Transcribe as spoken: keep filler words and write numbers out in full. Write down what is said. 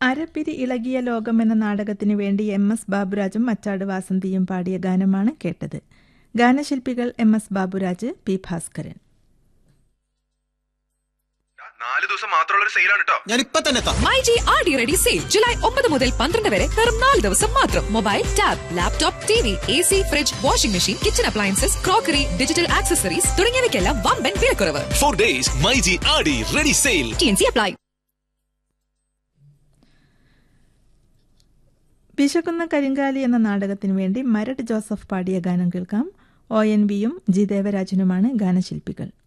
അരപ്പിരി ഇളകിയ ലോകം എന്ന നാടകത്തിനു വേണ്ടി എം എസ് ബാബുരാജും മച്ചാട് വാസന്തിയും പാടിയ ഗാനമാണ് കേട്ടത്. ഗാനശില്പികൾ M S Baburaj, P Bhaskaran. നാല് ദിവസം മാത്രമുള്ള ഒരു സെയിലാണ് കേട്ടോ. ഞാൻ ഇപ്പൊ തന്നെ എത്താം. My G R D ready sale July ഒമ്പത് മുതൽ പന്ത്രണ്ട് വരെ വെറും നാല് ദിവസം മാത്രം. Mobile, tab, laptop, T V, A C, fridge, washing machine, kitchen appliances, crockery, digital accessories തുടങ്ങിയവയ്ക്കെല്ലാം വമ്പൻ വിലക്കുറവ്. Four days my G R D ready sale. T N C apply. വിശക്കുന്ന കരിങ്കാലി എന്ന നാടകത്തിനു വേണ്ടി മരട് ജോസഫ് പാടിയ ഗാനം കേൾക്കാം. ഒ എൻ വിയും ജി ദേവരാജനുമാണ് ഗാനശില്പികൾ.